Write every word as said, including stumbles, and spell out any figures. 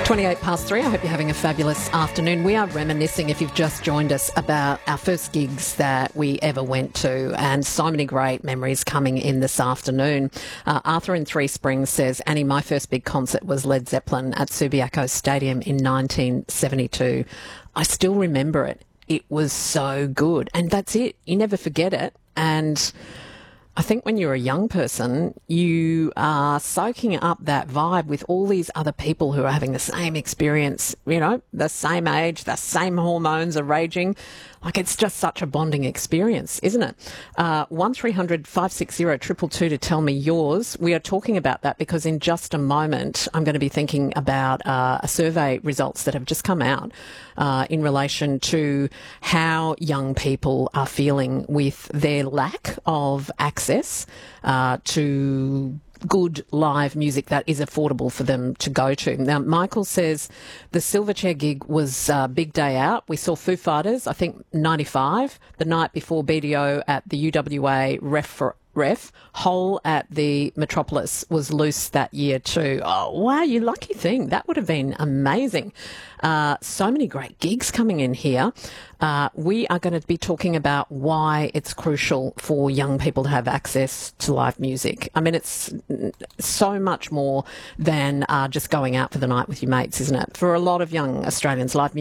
twenty-eight past three. I hope you're having a fabulous afternoon. We are reminiscing, if you've just joined us, about our first gigs that we ever went to, and so many great memories coming in this afternoon. Uh, Arthur in Three Springs says, Annie, my first big concert was Led Zeppelin at Subiaco Stadium in nineteen seventy-two. I still remember it. It was so good. And that's it. You never forget it. And I think when you're a young person, you are soaking up that vibe with all these other people who are having the same experience, you know, the same age, the same hormones are raging. Like, it's just such a bonding experience, isn't it? Uh, one three hundred five six zero two two two to tell me yours. We are talking about that because in just a moment I'm going to be thinking about uh, a survey results that have just come out uh, in relation to how young people are feeling with their lack of access uh, to good live music that is affordable for them to go to. Now, Michael says the Silverchair gig was a big day out. We saw Foo Fighters, I think, ninety-five, the night before B D O at the U W A Ref for Ref. Hole at the Metropolis was loose that year too. Oh, wow, you lucky thing. That would have been amazing. Uh, so many great gigs coming in here. Uh, we are going to be talking about why it's crucial for young people to have access to live music. I mean, it's so much more than uh, just going out for the night with your mates, isn't it? For a lot of young Australians, live music